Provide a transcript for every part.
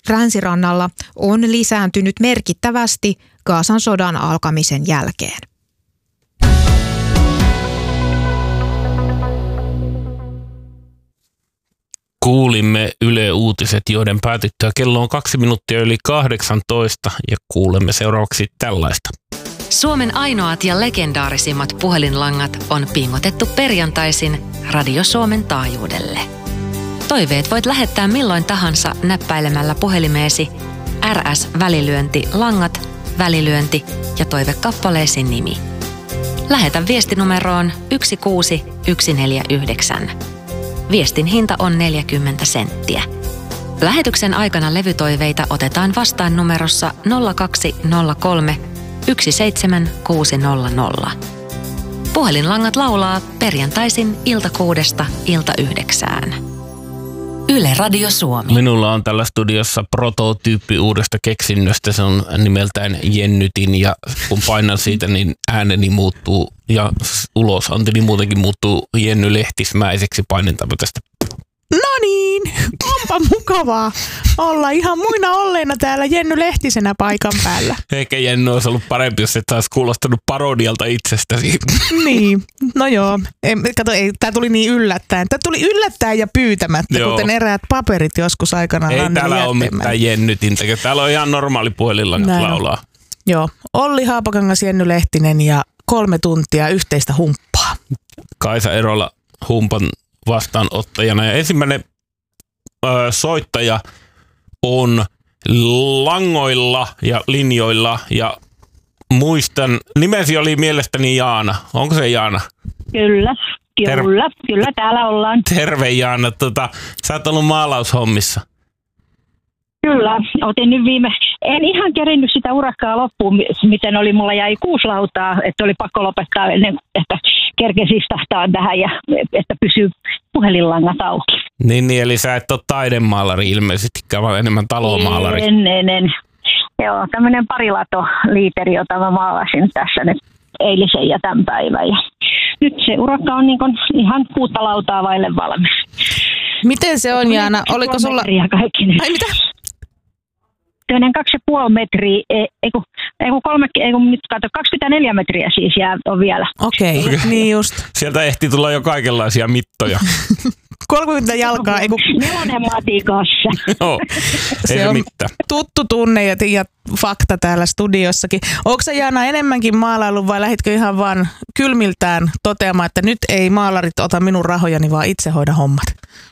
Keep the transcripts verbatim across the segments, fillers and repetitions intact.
länsirannalla on lisääntynyt merkittävästi Gazan sodan alkamisen jälkeen. Kuulimme Yle Uutiset, joiden päätyttyä kello on kaksi minuuttia yli kahdeksantoista ja kuulemme seuraavaksi tällaista. Suomen ainoat ja legendaarisimmat puhelinlangat on pingotettu perjantaisin Radio Suomen taajuudelle. Toiveet voit lähettää milloin tahansa näppäilemällä puhelimeesi R S-välilyönti langat, välilyönti ja toivekappaleesi nimi. Lähetä viestinumeroon yksi kuusi yksi neljä yhdeksän. Viestin hinta on neljäkymmentä senttiä. Lähetyksen aikana levytoiveita otetaan vastaan numerossa nolla kaksi nolla kolme yksi seitsemän kuusi nolla nolla. Puhelinlangat laulaa perjantaisin ilta kuudesta ilta yhdeksään. Yle Radio Suomi. Minulla on tällä studiossa prototyyppi uudesta keksinnöstä. Se on nimeltään Jennytin ja kun painan siitä, niin ääneni muuttuu ja ulosanteni muutenkin muuttuu Jenny Lehtismäiseksi. Painentamme tästä. No niin, onpa mukavaa olla ihan muina olleena täällä Jenny Lehtisenä paikan päällä. Ehkä Jenny olisi ollut parempi, jos et olisi kuulostanut parodialta itsestäsi. Niin, no joo. Ei, kato, ei, tää tuli niin yllättäen. Tää tuli yllättäen ja pyytämättä, joo. Kuten eräät paperit joskus aikanaan. Ei täällä ole mitään Jennytintä. Täällä on ihan normaali puhelinlangat laulaa. Joo, Olli Haapakangas, Jenny Lehtinen ja kolme tuntia yhteistä humppaa. Kaisa Erola humpan vastaanottajana. Ja ensimmäinen ö, soittaja on langoilla ja linjoilla ja muistan, nimesi oli mielestäni Jaana. Onko se Jaana? Kyllä, kyllä, Ter- kyllä täällä ollaan. Terve Jaana, tota, sä oot ollut maalaushommissa. Kyllä, otin nyt viime, en ihan kerinnyt sitä urakkaa loppuun, miten oli, mulla jäi kuusi lautaa, että oli pakko lopettaa ennen, että kerkesi istahtaa tähän ja että pysyy puhelinlangat auki. Niin, niin, eli sä et ole taidemaalari ilmeisesti, vaan enemmän talomaalari. En, en, en. Joo, tämmöinen parilato-liiteri, jota mä maalasin tässä nyt eilisen ja tämän päivän. Ja nyt se urakka on niin kuin ihan kuutta lautaa vaille valmis. Miten se on, Jaana? Oliko sulla... Ai mitä? Toinen kaksi ja puoli metriä, ei kun, ei kun kolme, ei kun nyt katso, kaksikymmentäneljä metriä siis jää on vielä. Okei, okay, niin just. Sieltä ehti tulla jo kaikenlaisia mittoja. kolmekymmentä jalkaa, ei kun... Nelonen matikassa. Joo, ei se on mitään. Tuttu tunne ja, ja fakta täällä studiossakin. Onko sä, Jaana, enemmänkin maalailu vai lähditkö ihan vaan kylmiltään toteamaan, että nyt ei maalarit ota minun rahojani, vaan itse hoida hommat?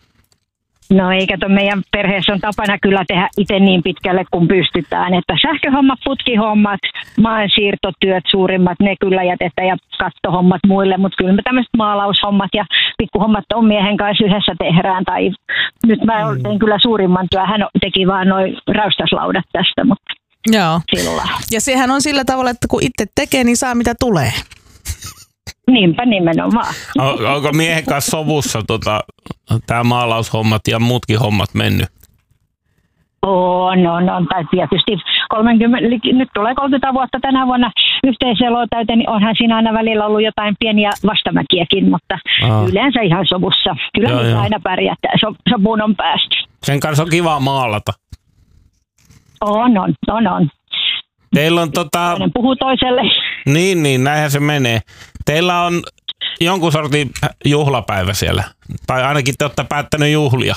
No ei, kato, meidän perheessä on tapana kyllä tehdä itse niin pitkälle kuin pystytään, että sähköhommat, putkihommat, maansiirtotyöt suurimmat, ne kyllä jätetään ja kattohommat muille, mutta kyllä me tämmöiset maalaushommat ja pikkuhommat on miehen kanssa yhdessä tehdään, tai nyt mä tein kyllä suurimman työn, hän teki vaan noin räystäslaudat tästä, mutta joo. Sillä. Ja sehän on sillä tavalla, että kun itse tekee, niin saa mitä tulee. Niinpä nimenomaan. On, onko miehen kanssa sovussa tota, tämä maalaushommat ja muutkin hommat mennyt? On, on, on. Tai tietysti kolmekymmentä, nyt tulee kolmekymmentä vuotta tänä vuonna yhteiseloa täyteen, niin onhan siinä aina välillä ollut jotain pieniä vastamäkiäkin, mutta Aa. yleensä ihan sovussa. Kyllä joo, joo. Aina pärjätään, so, sopuun on päästy. Sen kanssa on kiva maalata. On, on, on, on. Teillä on tota... Toinen puhuu toiselle. Niin, niin, näinhän se menee. Teillä on jonkun sortin juhlapäivä siellä, tai ainakin te olette päättänyt juhlia.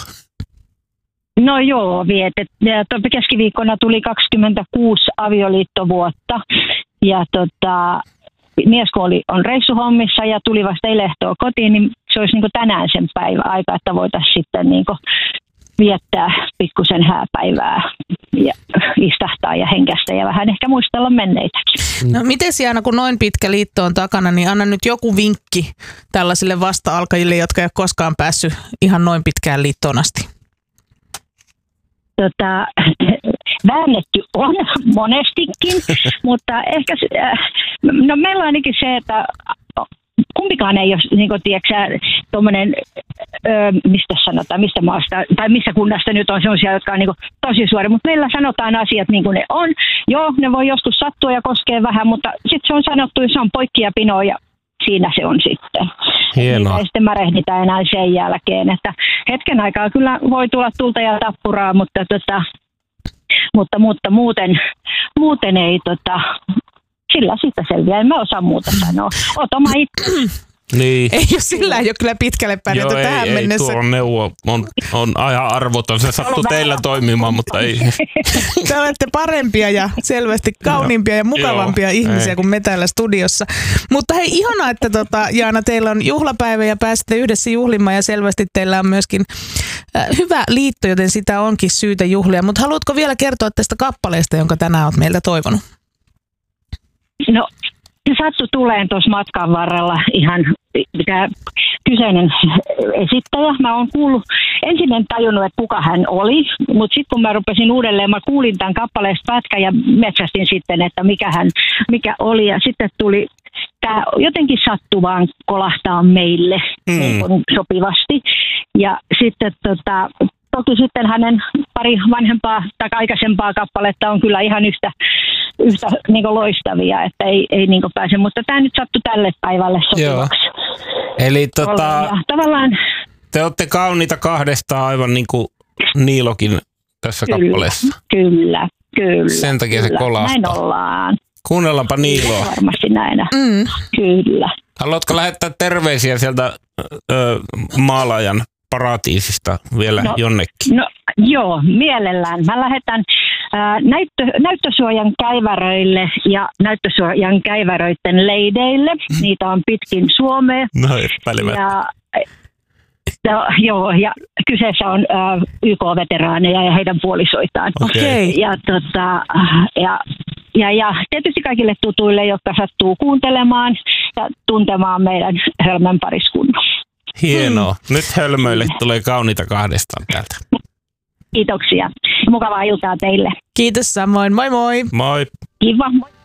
No joo, vietet. Keskiviikkona tuli kaksikymmentäkuusi avioliittovuotta ja tota, mies kun oli, on reissuhommissa ja tuli vasta elehtoa kotiin, niin se olisi niin kuin tänään sen päivä aika, että voitaisiin sitten niin kuin viettää pikkusen hääpäivää ja istahtaa ja henkästä ja vähän ehkä muistella menneitä. No miten Jaana, kun noin pitkä liitto on takana, niin anna nyt joku vinkki tällaisille vasta-alkajille, jotka ei ole koskaan päässyt ihan noin pitkään liittoon asti. Tota, väännetty on monestikin, mutta ehkä no meillä on ainakin se, että kumpikaan ei ole, niin kuin tiedätkö, tuommoinen, mistä sanotaan, mistä maasta, tai missä kunnasta nyt on sellaisia, jotka on niin kuin tosi suori, mutta meillä sanotaan asiat niin kuin ne on. Joo, ne voi joskus sattua ja koskee vähän, mutta sitten se on sanottu, ja se on poikki ja pino, ja siinä se on sitten. Hienoa. Ja sitten märehditään enää sen jälkeen, että hetken aikaa kyllä voi tulla tulta ja tappuraa, mutta tota, mutta, mutta muuten, muuten ei, tota, sillä siitä selviää. En mä osaa muuta sanoa. Oot oma itse. Niin. Ei ole sillä jo kyllä pitkälle pärjätä Joo, tähän ei, mennessä. Ei, tuo neuvo on, on ihan arvoton. Se sattuu teillä toimimaan, mutta ei. Te olette parempia ja selvästi kauniimpia ja mukavampia Joo, ihmisiä ei. kuin me täällä studiossa. Mutta hei, ihanaa, että tota, Jaana, teillä on juhlapäivä ja pääsette yhdessä juhlimaan ja selvästi teillä on myöskin äh, hyvä liitto, joten sitä onkin syytä juhlia. Mutta haluatko vielä kertoa tästä kappaleesta, jonka tänään olet meiltä toivonut? No, se sattui tuleen tuossa matkan varrella ihan tämä kyseinen esittäjä. Mä oon kuullut, ensin en tajunnut, että kuka hän oli, mutta sitten kun mä rupesin uudelleen, mä kuulin tämän kappaleesta pätkän ja metsästin sitten, että mikä hän mikä oli. Ja sitten tuli tämä jotenkin sattuvaan kolahtaa meille mm. niin sopivasti. Ja sitten tota, toki sitten hänen pari vanhempaa tai aikaisempaa kappaletta on kyllä ihan yhtä yhtä niin loistavia, että ei, ei niin pääse, mutta tämä nyt sattui tälle päivälle sopivaksi. Joo. Eli tota, tavallaan te olette kauniita kahdestaan aivan niin kuin Niilokin tässä kyllä, kappaleessa. Kyllä, kyllä. Sen takia kyllä. se kolahtaa. Näin ollaan. Kuunnellaanpa Niiloa. Varmasti näin. Mm. Kyllä. Haluatko lähettää terveisiä sieltä ö, maalaajan paratiisista vielä no, jonnekin? No joo, mielellään. Mä lähetän ää, näyttö, näyttösuojan käiväröille ja näyttösuojan käiväröiden leideille. Niitä on pitkin Suomea. No epäilemättä. Ja, no, joo, ja kyseessä on ää, Y K-veteraaneja ja heidän puolisoitaan. Okei. Okay. Ja, tota, ja, ja, ja tietysti kaikille tutuille, jotka sattuu kuuntelemaan ja tuntemaan meidän Hölmön pariskunnan. Hienoa. Hmm. Nyt hölmöille tulee kauniita kahdestaan täältä. Kiitoksia. Mukavaa iltaa teille. Kiitos samoin. Moi moi. Moi. Kiva. Moi.